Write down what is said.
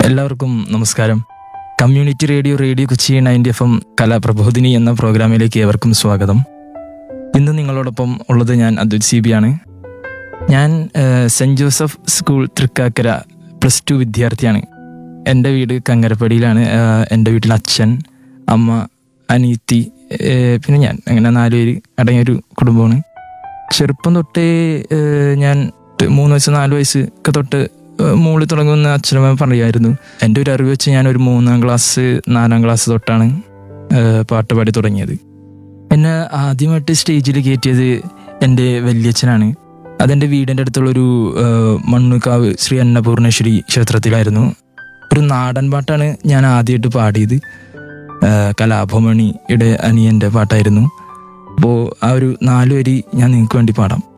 എല്ലാവർക്കും നമസ്കാരം. Community radio Kochi 90 FM കലാപ്രബോധിനി എന്ന പ്രോഗ്രാമിലേക്ക് ഏവർക്കും സ്വാഗതം. ഇന്ന് നിങ്ങളോടൊപ്പം ഉള്ളത് ഞാൻ അബ്ദുൽ സീബിയാണ്. ഞാൻ സെൻറ് ജോസഫ് സ്കൂൾ തൃക്കാക്കര +2 വിദ്യാർത്ഥിയാണ്. എൻ്റെ വീട് കങ്ങരപ്പടിയിലാണ്. എൻ്റെ വീട്ടിൽ അച്ഛൻ, അമ്മ, അനിയത്തി, പിന്നെ ഞാൻ, അങ്ങനെ 4 പേര് അടങ്ങിയൊരു കുടുംബമാണ്. ചെറുപ്പം തൊട്ടേ ഞാൻ 3 വയസ്സ് 4 വയസ്സ് ഒക്കെ തൊട്ട് മുകളിൽ തുടങ്ങുമെന്ന് അച്ഛനമ്മ പറയുമായിരുന്നു. എൻ്റെ ഒരു അറിവ് വെച്ച് ഞാൻ ഒരു 3ാം ക്ലാസ് 4ാം ക്ലാസ് തൊട്ടാണ് പാട്ട് പാടി തുടങ്ങിയത്. എന്നെ ആദ്യമായിട്ട് സ്റ്റേജിൽ കയറ്റിയത് എൻ്റെ വല്യച്ഛനാണ്. അതെൻ്റെ വീടിൻ്റെ അടുത്തുള്ളൊരു മണ്ണുകാവ് ശ്രീ അന്നപൂർണേശ്വരി ക്ഷേത്രത്തിലായിരുന്നു. ഒരു നാടൻ പാട്ടാണ് ഞാൻ ആദ്യമായിട്ട് പാടിയത്. കലാഭമണിയുടെ അനിയൻ്റെ പാട്ടായിരുന്നു. അപ്പോൾ ആ ഒരു 4 വരി ഞാൻ നിങ്ങൾക്ക് വേണ്ടി പാടാം.